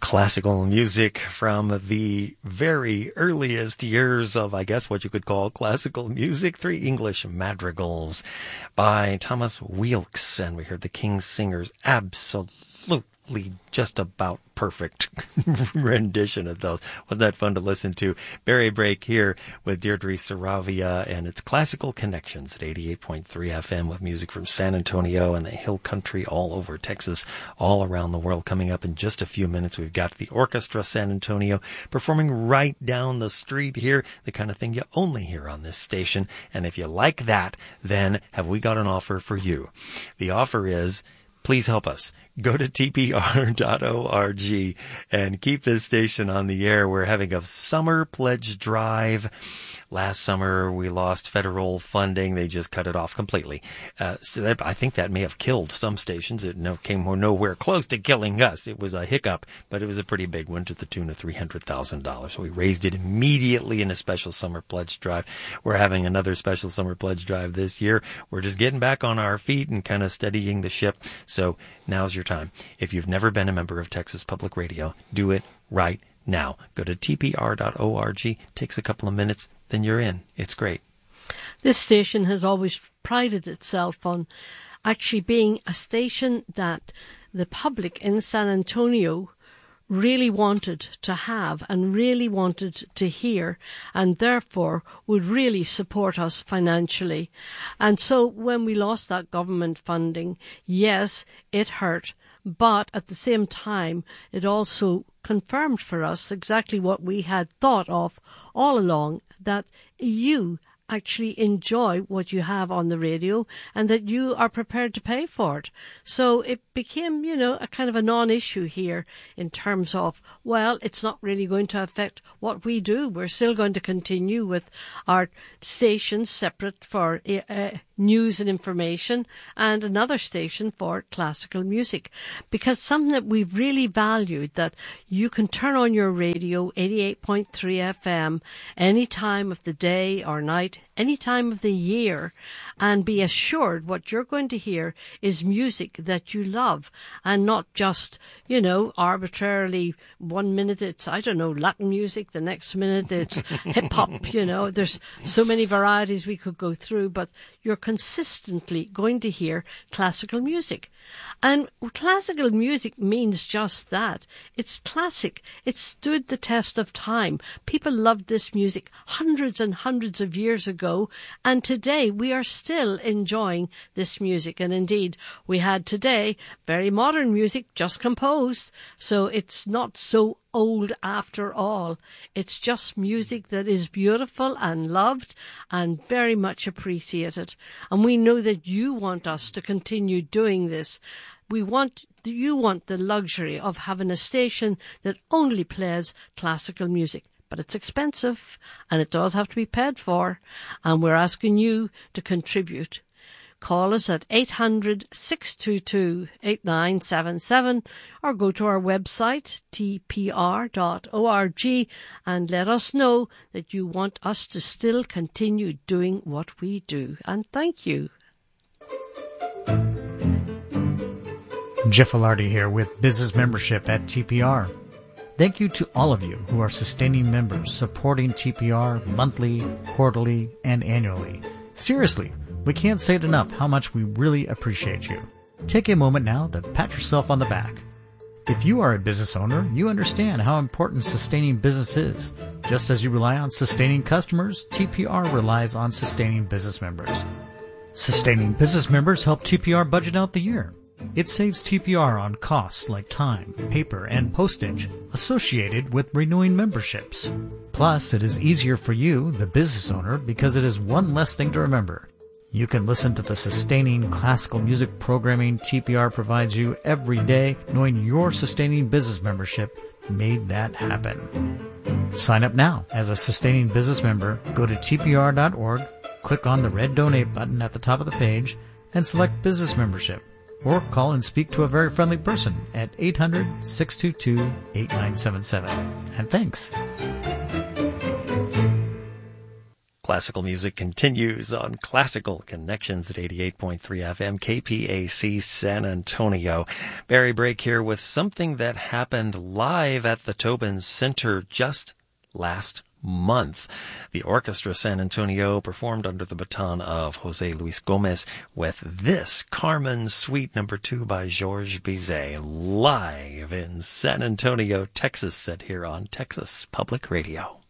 Classical music from the very earliest years of, I guess, what you could call classical music. 3 English madrigals by Thomas Weelkes. And we heard the King's Singers. Absolutely just about perfect rendition of those. Wasn't that fun to listen to? Berry Break here with Deirdre Saravia and its Classical Connections at 88.3 FM with music from San Antonio and the Hill Country all over Texas, all around the world. Coming up in just a few minutes, we've got the Orchestra San Antonio performing right down the street here, the kind of thing you only hear on this station. And if you like that, then have we got an offer for you? The offer is, please help us. Go to tpr.org and keep this station on the air. We're having a summer pledge drive. Last summer, we lost federal funding. They just cut it off completely. So I think that may have killed some stations. It came nowhere close to killing us. It was a hiccup, but it was a pretty big one to the tune of $300,000. So we raised it immediately in a special summer pledge drive. We're having another special summer pledge drive this year. We're just getting back on our feet and kind of steadying the ship. So now's your time. If you've never been a member of Texas Public Radio, do it right now. Go to tpr.org. Takes a couple of minutes, then you're in. It's great. This station has always prided itself on actually being a station that the public in San Antonio really wanted to have and really wanted to hear, and therefore would really support us financially. And so when we lost that government funding, yes, it hurt, but at the same time it also confirmed for us exactly what we had thought of all along, that you actually enjoy what you have on the radio and that you are prepared to pay for it. So it became, a kind of a non-issue here in terms of, well, it's not really going to affect what we do. We're still going to continue with our stations separate for news and information and another station for classical music, because something that we've really valued, that you can turn on your radio 88.3 FM any time of the day or night, any time of the year, and be assured what you're going to hear is music that you love, and not just, arbitrarily 1 minute it's, Latin music, the next minute it's hip-hop, there's so many varieties we could go through, but you're consistently going to hear classical music. And classical music means just that. It's classic. It stood the test of time. People loved this music hundreds and hundreds of years ago, and today we are still enjoying this music. And indeed, we had today very modern music just composed, so it's not so old after all. It's just music that is beautiful and loved and very much appreciated. And we know that you want us to continue doing this. You want the luxury of having a station that only plays classical music. But it's expensive and it does have to be paid for. And we're asking you to contribute. Call us at 800-622-8977 or go to our website, tpr.org, and let us know that you want us to still continue doing what we do. And thank you. Jeff Ilardi here with Business Membership at TPR. Thank you to all of you who are sustaining members supporting TPR monthly, quarterly, and annually. Seriously, we can't say it enough how much we really appreciate you. Take a moment now to pat yourself on the back. If you are a business owner, you understand how important sustaining business is. Just as you rely on sustaining customers, TPR relies on sustaining business members. Sustaining business members help TPR budget out the year. It saves TPR on costs like time, paper, and postage associated with renewing memberships. Plus, it is easier for you, the business owner, because it is one less thing to remember. You can listen to the sustaining classical music programming TPR provides you every day, knowing your sustaining business membership made that happen. Sign up now as a sustaining business member. Go to tpr.org, click on the red donate button at the top of the page, and select business membership. Or call and speak to a very friendly person at 800-622-8977. And thanks. Classical music continues on Classical Connections at 88.3 FM KPAC San Antonio. Barry Brake here with something that happened live at the Tobin Center just last month. The Orchestra San Antonio performed under the baton of Jose Luis Gomez with this Carmen Suite No. 2 by Georges Bizet, live in San Antonio, Texas, set here on Texas Public Radio.